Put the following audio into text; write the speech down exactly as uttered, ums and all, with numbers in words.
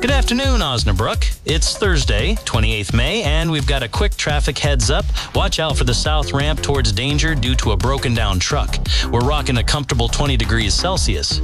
Good afternoon, Osnabrück. It's Thursday, twenty-eighth May, and we've got a quick traffic heads up. Watch out for the south ramp towards danger due to a broken down truck. We're rocking a comfortable twenty degrees Celsius.